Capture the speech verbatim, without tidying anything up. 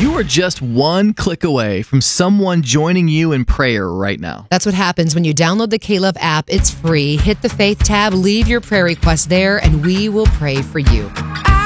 You are just one click away from someone joining you in prayer right now. That's what happens when you download the K-Love app. It's free. Hit the Faith tab, leave your prayer request there, and we will pray for you.